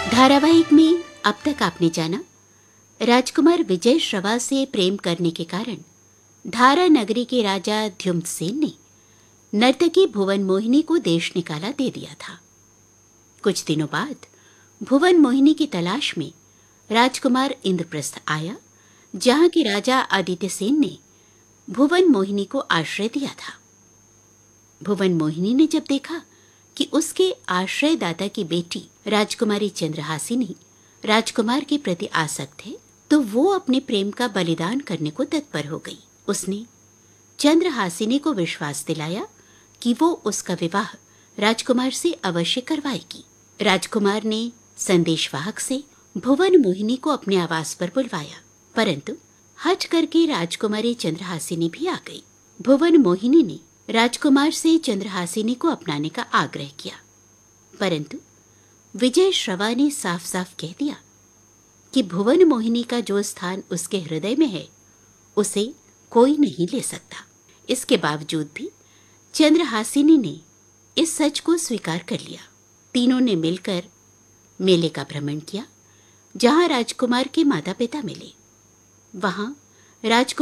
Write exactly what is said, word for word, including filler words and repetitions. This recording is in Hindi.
धारावाहिक में अब तक आपने जाना, राजकुमार विजय श्रवा से प्रेम करने के कारण धारा नगरी के राजा ध्युम्नसेन ने नर्तकी भुवन मोहिनी को देश निकाला दे दिया था। कुछ दिनों बाद भुवन मोहिनी की तलाश में राजकुमार इंद्रप्रस्थ आया, जहां के राजा आदित्य सेन ने भुवन मोहिनी को आश्रय दिया था। भुवन मोहिनी ने जब देखा कि उसके आश्रयदाता की बेटी राजकुमारी चंद्रहासिनी राजकुमार के प्रति आसक्त है, तो वो अपने प्रेम का बलिदान करने को तत्पर हो गई। उसने चंद्रहासिनी को विश्वास दिलाया कि वो उसका विवाह राजकुमार से अवश्य करवाएगी। राजकुमार ने संदेशवाहक से भुवन मोहिनी को अपने आवास पर बुलवाया, परंतु हठ करके राजकुमारी चंद्रहासिनी भी आ गई। भुवन मोहिनी ने राजकुमार से चंद्रहासिनी को अपनाने का आग्रह किया, परंतु विजय श्रवा ने साफ साफ कह दिया कि भुवन मोहिनी का जो स्थान उसके हृदय में है, उसे कोई नहीं ले सकता। इसके बावजूद भी चंद्रहासिनी ने इस सच को स्वीकार कर लिया। तीनों ने मिलकर मेले का भ्रमण किया, जहां राजकुमार के माता पिता मिले। वहां राजकुमार